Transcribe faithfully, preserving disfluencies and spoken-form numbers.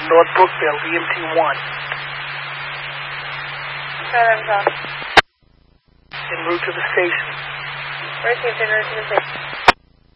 North Brookville, E M T one. Southern Call. En route to the station. Received en route to the station.